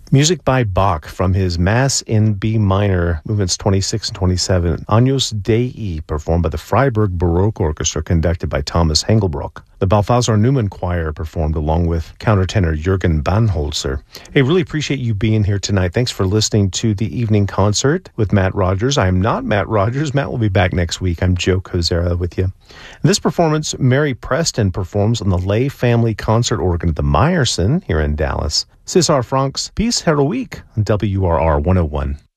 Music by Bach from his Mass in B minor, movements 26 and 27, Agnus Dei, performed by the Freiburg Baroque Orchestra, conducted by Thomas Hengelbrock. The Balthasar Neumann Choir performed along with countertenor Jürgen Banholzer. Hey, really appreciate you being here tonight. Thanks for listening to the evening concert with Matt Rogers. I am not Matt Rogers. Matt will be back next week. I'm Joe Kozera with you. In this performance, Mary Preston performs on the Lay Family Concert Organ at the Meyerson here in Dallas. César Franck's Piece Heroique on WRR 101.